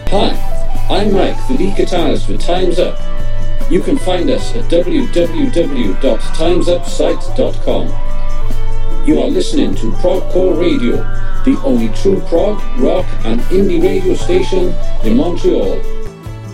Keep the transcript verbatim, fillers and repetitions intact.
Hi, I'm Mike, the lead guitarist with Time's Up. You can find us at w w w dot times up site dot com. You are listening to Progcore Radio, the only true prog, rock and indie radio station in Montreal.